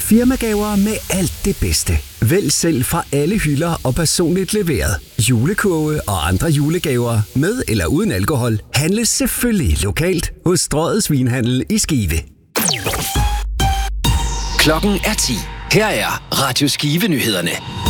Firmagaver med alt det bedste. Vælg selv fra alle hylder og personligt leveret. Julekurve og andre julegaver med eller uden alkohol handles selvfølgelig lokalt hos Strøget Svinhandel i Skive. Klokken er 10. Her er Radio Skive-nyhederne.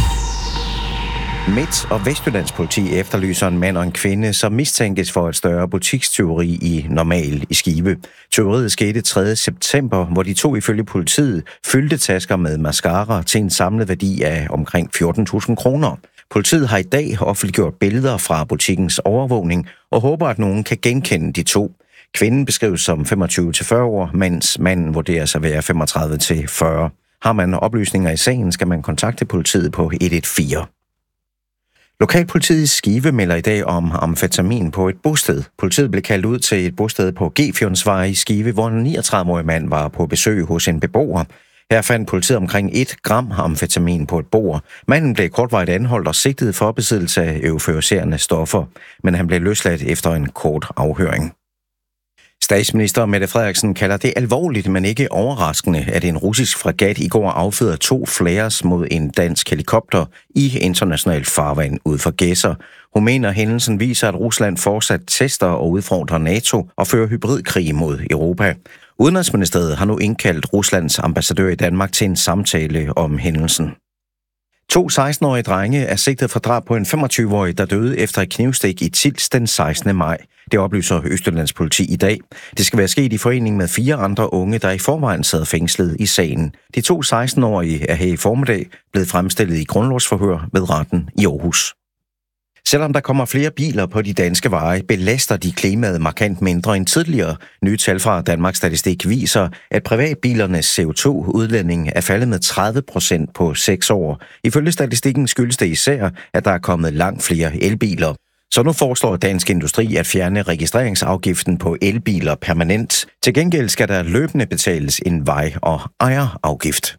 Midt- og Vestjyllands politi efterlyser en mand og en kvinde, som mistænkes for et større butikstyveri i Normal i Skive. Tyveriet skete 3. september, hvor de to ifølge politiet fyldte tasker med mascara til en samlet værdi af omkring 14.000 kroner. Politiet har i dag offentliggjort billeder fra butikkens overvågning og håber, at nogen kan genkende de to. Kvinden beskrives som 25-40 år, mens manden vurderes at være 35-40. Har man oplysninger i sagen, skal man kontakte politiet på 114. Lokalpolitiet i Skive melder i dag om amfetamin på et bosted. Politiet blev kaldt ud til et bosted på Gefjonsvej i Skive, hvor en 39-årig mand var på besøg hos en beboer. Her fandt politiet omkring 1 gram amfetamin på et bord. Manden blev kortvarigt anholdt og sigtet for besiddelse af euforiserende stoffer, men han blev løsladt efter en kort afhøring. Statsminister Mette Frederiksen kalder det alvorligt, men ikke overraskende, at en russisk fregat i går affyrede 2 flares mod en dansk helikopter i international farvand ud for Gedser. Hun mener, at hændelsen viser, at Rusland fortsat tester og udfordrer NATO og fører hybridkrig mod Europa. Udenrigsministeriet har nu indkaldt Ruslands ambassadør i Danmark til en samtale om hændelsen. 2 16-årige drenge er sigtet for drab på en 25-årig, der døde efter et knivstik i Tilst den 16. maj. Det oplyser Østjyllands politi i dag. Det skal være sket i forening med 4 andre unge, der i forvejen sad fængslet i sagen. De 2 16-årige er her i formiddag blevet fremstillet i grundlovsforhør ved retten i Aarhus. Selvom der kommer flere biler på de danske veje, belaster de klimaet markant mindre end tidligere. Nye tal fra Danmarks Statistik viser, at privatbilernes CO2-udledning er faldet med 30% på 6 år. Ifølge statistikken skyldes det især, at der er kommet langt flere elbiler. Så nu foreslår Dansk Industri at fjerne registreringsafgiften på elbiler permanent. Til gengæld skal der løbende betales en vej- og ejerafgift.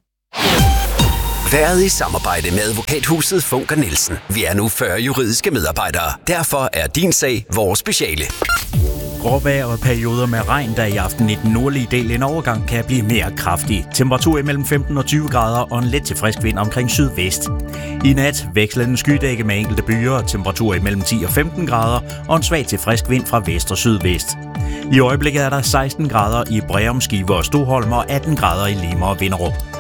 Været i samarbejde med advokathuset Funker Nielsen. Vi er nu 40 juridiske medarbejdere. Derfor er din sag vores speciale. Gråvejr og perioder med regn, der i aften i den nordlige del en overgang kan blive mere kraftig. Temperatur mellem 15 og 20 grader og en let til frisk vind omkring sydvest. I nat vekslende skydække med enkelte byer, temperatur mellem 10 og 15 grader og en svag til frisk vind fra vest og sydvest. I øjeblikket er der 16 grader i Breum, Skive og Stoholm og 18 grader i Lima og Vinderup.